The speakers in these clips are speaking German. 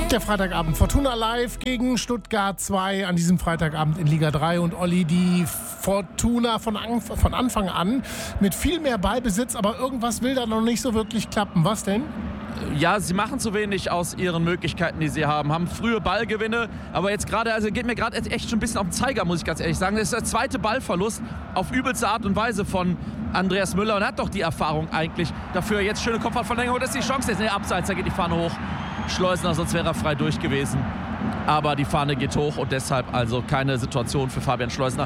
Der Freitagabend Fortuna live gegen Stuttgart 2 an diesem Freitagabend in Liga 3. Und Olli, die Fortuna von Anfang an mit viel mehr Ballbesitz, aber irgendwas will da noch nicht so wirklich klappen. Was denn? Ja, sie machen zu wenig aus ihren Möglichkeiten, die sie haben frühe Ballgewinne, aber jetzt gerade, also geht mir gerade echt schon ein bisschen auf den Zeiger, muss ich ganz ehrlich sagen. Das ist der zweite Ballverlust auf übelste Art und Weise von Andreas Müller und er hat doch die Erfahrung eigentlich dafür. Jetzt schöne Kopfballverlängerung, das ist die Chance. Jetzt Abseits, da geht die Fahne hoch. Schleusener, sonst wäre er frei durch gewesen. Aber die Fahne geht hoch und deshalb also keine Situation für Fabian Schleusener.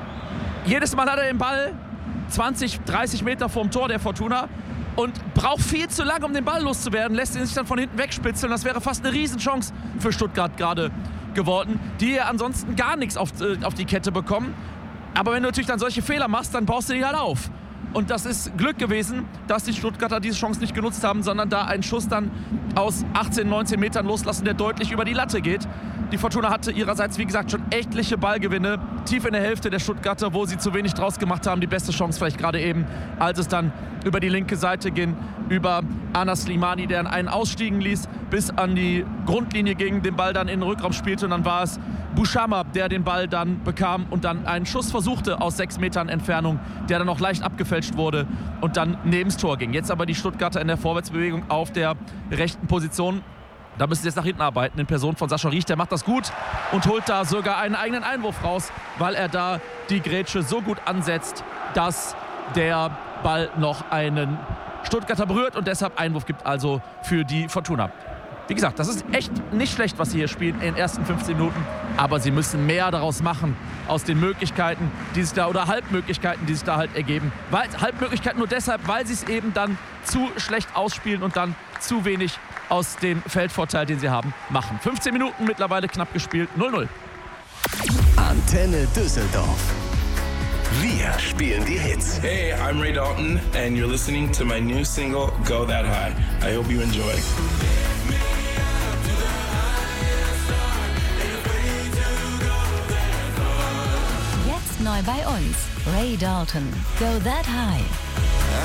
Jedes Mal hat er den Ball 20, 30 Meter vorm Tor der Fortuna und braucht viel zu lange, um den Ball loszuwerden, lässt ihn sich dann von hinten wegspitzeln. Das wäre fast eine Riesenchance für Stuttgart gerade geworden, die ja ansonsten gar nichts auf die Kette bekommen. Aber wenn du natürlich dann solche Fehler machst, dann baust du die halt auf. Und das ist Glück gewesen, dass die Stuttgarter diese Chance nicht genutzt haben, sondern da einen Schuss dann aus 18, 19 Metern loslassen, der deutlich über die Latte geht. Die Fortuna hatte ihrerseits, wie gesagt, schon etliche Ballgewinne, tief in der Hälfte der Stuttgarter, wo sie zu wenig draus gemacht haben. Die beste Chance vielleicht gerade eben, als es dann über die linke Seite ging, über Anas Slimani, der einen ausstiegen ließ, bis an die Grundlinie ging, den Ball dann in den Rückraum spielte und dann war es Bushama, der den Ball dann bekam und dann einen Schuss versuchte aus 6 Metern Entfernung, der dann noch leicht abgefälscht wurde und dann nebens Tor ging. Jetzt aber die Stuttgarter in der Vorwärtsbewegung auf der rechten Position. Da müssen sie jetzt nach hinten arbeiten in Person von Sascha Riech. Der macht das gut und holt da sogar einen eigenen Einwurf raus, weil er da die Grätsche so gut ansetzt, dass der Ball noch einen Stuttgarter berührt und deshalb Einwurf gibt also für die Fortuna. Wie gesagt, das ist echt nicht schlecht, was sie hier spielen in den ersten 15 Minuten. Aber sie müssen mehr daraus machen, aus den Möglichkeiten, die sich da, oder Halbmöglichkeiten, die sich da halt ergeben. Halbmöglichkeiten nur deshalb, weil sie es eben dann zu schlecht ausspielen und dann zu wenig aus dem Feldvorteil, den sie haben, machen. 15 Minuten mittlerweile knapp gespielt, 0-0. Antenne Düsseldorf. Wir spielen die Hits. Hey, I'm Ray Dalton and you're listening to my new single, Go That High. I hope you enjoy. Jetzt neu bei uns, Ray Dalton, Go That High.